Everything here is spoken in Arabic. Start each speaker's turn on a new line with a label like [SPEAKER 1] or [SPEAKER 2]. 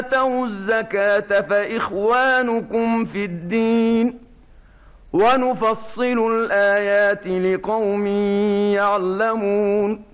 [SPEAKER 1] آتوا الزكاة فإخوانكم في الدين ونفصل الآيات لقوم يعلمون